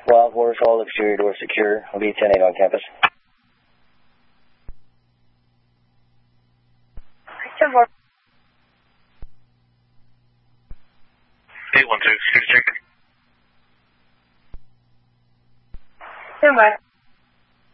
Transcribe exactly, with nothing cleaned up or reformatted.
Wild Horse, all exterior doors secure. I'll be ten eight on campus. ten four.